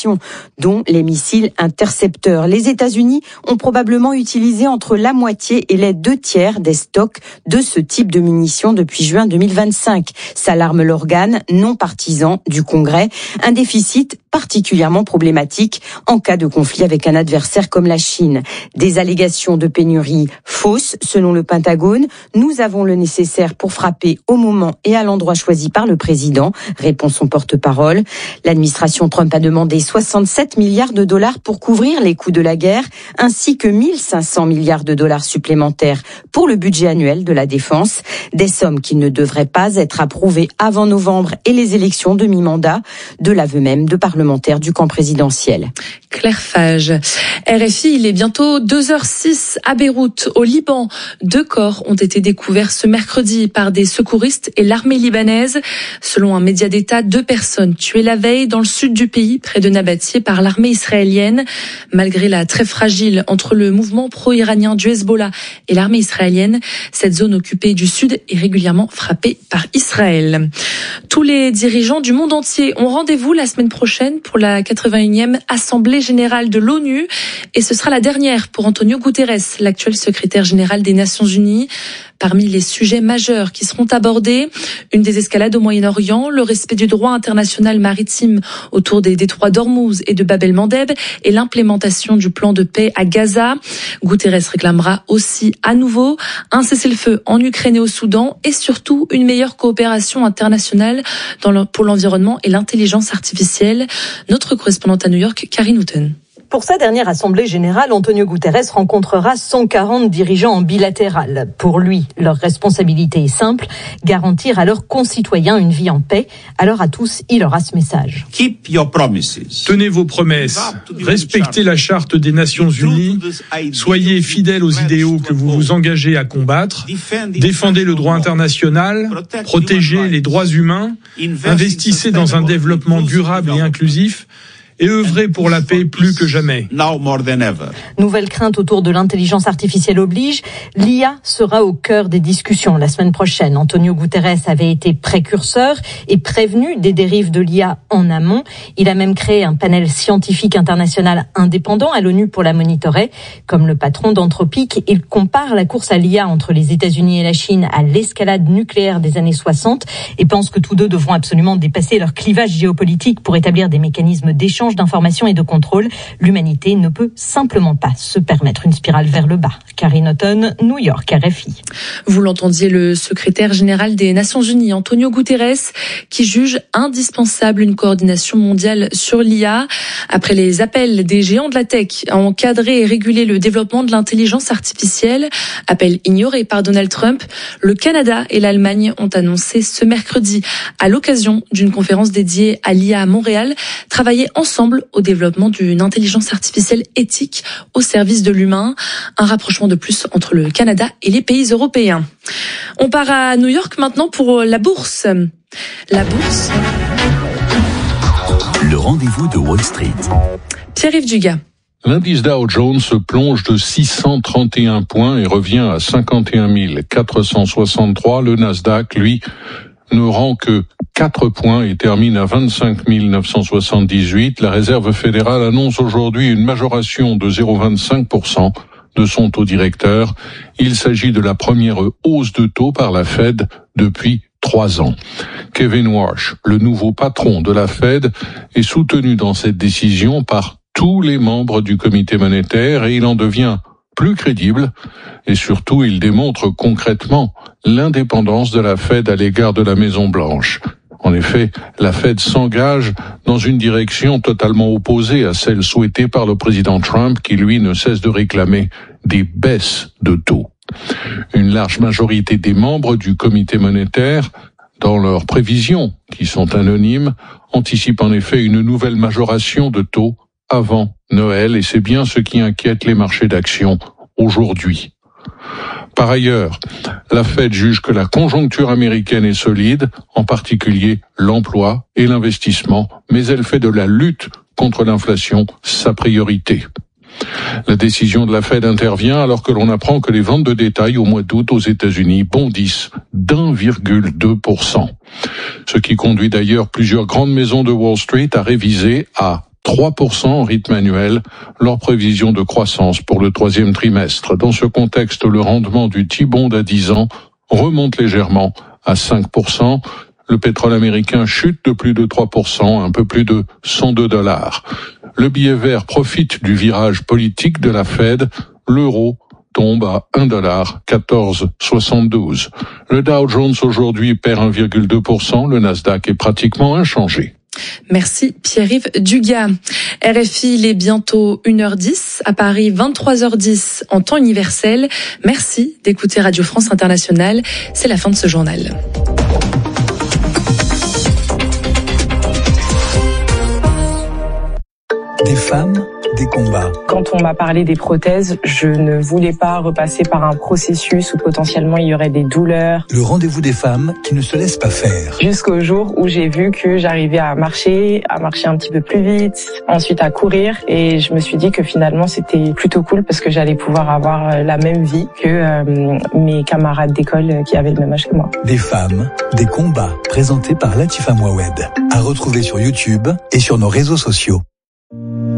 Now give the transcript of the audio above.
munitions, dont les missiles intercepteurs. Les États-Unis ont probablement utilisé entre la moitié et les 2/3 des stocks de ce type de munitions depuis juin 2025, s'alarme l'organe non partisan du Congrès. Un déficit particulièrement problématique en cas de conflit avec un adversaire comme la Chine. Des allégations de pénurie fausses, selon le Pentagone. Nous avons le nécessaire pour frapper au moment et à l'endroit choisi par le président, répond son porte-parole. L'administration Trump a demandé 67 milliards de dollars pour couvrir les coûts de la guerre, ainsi que 1500 milliards de dollars supplémentaires pour le budget annuel de la défense. Des sommes qui ne devraient pas être approuvées avant novembre et les élections de mi-mandat, de l'aveu même de parlementaires du camp présidentiel. Claire Fage. RFI, il est bientôt 2h06 à Beyrouth, au Liban. 2 corps ont été découverts ce mercredi par des secouristes et l'armée libanaise. Selon un média d'État, 2 personnes tuées la veille dans le sud du pays, près de Nabatieh, par l'armée israélienne. Malgré la trêve fragile entre le mouvement pro-iranien du Hezbollah et l'armée israélienne, cette zone occupée du sud est régulièrement frappée par Israël. Tous les dirigeants du monde entier ont rendez-vous la semaine prochaine pour la 81e Assemblée générale de l'ONU. Et ce sera la dernière pour Antonio Guterres, l'actuel secrétaire général des Nations Unies. Parmi les sujets majeurs qui seront abordés, une désescalade au Moyen-Orient, le respect du droit international maritime autour des détroits d'Ormuz et de Bab el-Mandeb et l'implémentation du plan de paix à Gaza. Guterres réclamera aussi à nouveau un cessez-le-feu en Ukraine et au Soudan et surtout une meilleure coopération internationale pour l'environnement et l'intelligence artificielle. Notre correspondante à New York, Karine Houghton. Pour sa dernière assemblée générale, Antonio Guterres rencontrera 140 dirigeants en bilatéral. Pour lui, leur responsabilité est simple, garantir à leurs concitoyens une vie en paix. Alors à tous, il aura ce message. Keep your promises. Tenez vos promesses, respectez la charte des Nations Unies, soyez fidèles aux idéaux que vous vous engagez à combattre, défendez le droit international, protégez les droits humains, investissez dans un développement durable et inclusif, et œuvrer pour la paix plus que jamais. Nouvelle crainte autour de l'intelligence artificielle oblige, l'IA sera au cœur des discussions la semaine prochaine. Antonio Guterres avait été précurseur et prévenu des dérives de l'IA en amont. Il a même créé un panel scientifique international indépendant à l'ONU pour la monitorer. Comme le patron d'Anthropic, il compare la course à l'IA entre les États-Unis et la Chine à l'escalade nucléaire des années 60 et pense que tous deux devront absolument dépasser leur clivage géopolitique pour établir des mécanismes d'échange d'informations et de contrôle. L'humanité ne peut simplement pas se permettre une spirale vers le bas. Karine Houghton, New York, RFI. Vous l'entendiez, le secrétaire général des Nations Unies, Antonio Guterres, qui juge indispensable une coordination mondiale sur l'IA. Après les appels des géants de la tech à encadrer et réguler le développement de l'intelligence artificielle, appel ignoré par Donald Trump, le Canada et l'Allemagne ont annoncé ce mercredi, à l'occasion d'une conférence dédiée à l'IA à Montréal, travailler ensemble au développement d'une intelligence artificielle éthique au service de l'humain. Un rapprochement de plus entre le Canada et les pays européens. On part à New York maintenant pour la bourse. La bourse. Le rendez-vous de Wall Street. Pierre-Yves Dugas. L'indice Dow Jones plonge de 631 points et revient à 51 463. Le Nasdaq, lui, ne rend que 4 points et termine à 25 978. La Réserve fédérale annonce aujourd'hui une majoration de 0,25% de son taux directeur. Il s'agit de la première hausse de taux par la Fed depuis 3 ans. Kevin Warsh, le nouveau patron de la Fed, est soutenu dans cette décision par tous les membres du comité monétaire et il en devient plus crédible et surtout il démontre concrètement l'indépendance de la Fed à l'égard de la Maison-Blanche. En effet, la Fed s'engage dans une direction totalement opposée à celle souhaitée par le président Trump qui, lui, ne cesse de réclamer des baisses de taux. Une large majorité des membres du comité monétaire, dans leurs prévisions, qui sont anonymes, anticipent en effet une nouvelle majoration de taux avant Noël et c'est bien ce qui inquiète les marchés d'actions aujourd'hui. Par ailleurs, la Fed juge que la conjoncture américaine est solide, en particulier l'emploi et l'investissement, mais elle fait de la lutte contre l'inflation sa priorité. La décision de la Fed intervient alors que l'on apprend que les ventes de détail au mois d'août aux États-Unis bondissent d'1,2%. Ce qui conduit d'ailleurs plusieurs grandes maisons de Wall Street à réviser à 3% en rythme annuel, leur prévision de croissance pour le troisième trimestre. Dans ce contexte, le rendement du T-bond à 10 ans remonte légèrement à 5%. Le pétrole américain chute de plus de 3%, un peu plus de $102. Le billet vert profite du virage politique de la Fed. L'euro tombe à $1,1472. Le Dow Jones aujourd'hui perd 1,2%. Le Nasdaq est pratiquement inchangé. Merci Pierre-Yves Dugas. RFI, il est bientôt 1h10, à Paris 23h10 en temps universel. Merci d'écouter Radio France Internationale. C'est la fin de ce journal. Des femmes, des combats. Quand on m'a parlé des prothèses, je ne voulais pas repasser par un processus où potentiellement il y aurait des douleurs. Le rendez-vous des femmes qui ne se laissent pas faire. Jusqu'au jour où j'ai vu que j'arrivais à marcher un petit peu plus vite, ensuite à courir, et je me suis dit que finalement c'était plutôt cool parce que j'allais pouvoir avoir la même vie que mes camarades d'école qui avaient le même âge que moi. Des femmes, des combats, présentés par Latifa Mouawed. À retrouver sur YouTube et sur nos réseaux sociaux.